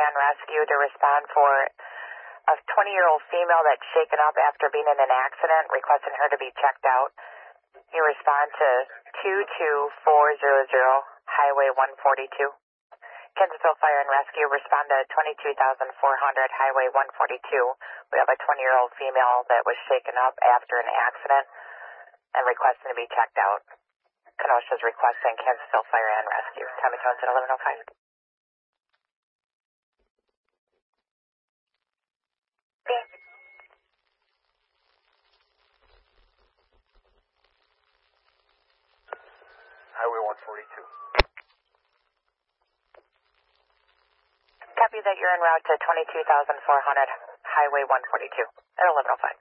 and Rescue to respond for a 20-year-old female that's shaken up after being in an accident, requesting her to be checked out. You respond to 22400 Highway 142. Kansasville Fire and Rescue, respond to 22,400 Highway 142. We have a 20-year-old female that was shaken up after an accident and requesting to be checked out. Kenosha's requesting Kansasville Fire and Rescue. Tommy Jones at 1105. Highway 142. Copy that you're en route to 22,400 Highway 142 at 1105.